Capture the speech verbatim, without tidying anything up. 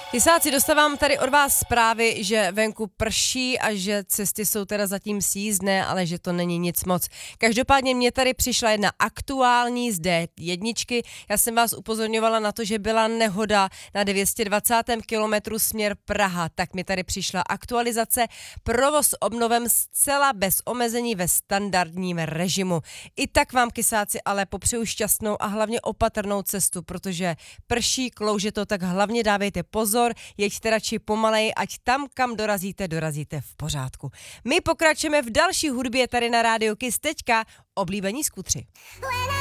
Kysáci, dostávám tady od vás zprávy, že venku prší a že cesty jsou teda zatím sjízdné, ale že to není nic moc. Každopádně mě tady přišla jedna aktuální z D jedna. Já jsem vás upozorňovala na to, že byla nehoda na dvě stě dvacátém kilometru směr Praha. Tak mi tady přišla aktualizace. Provoz obnovem zcela bez omezení ve standardním režimu. I tak vám, kysáci, ale popřeju šťastnou a hlavně opatrnou cestu, protože prší, klouže to, tak hlavně dávejte pozor. Jeďte radši pomalej, ať tam, kam dorazíte, dorazíte v pořádku. My pokračujeme v další hudbě tady na Rádiu Kiss, teďka oblíbení skutři.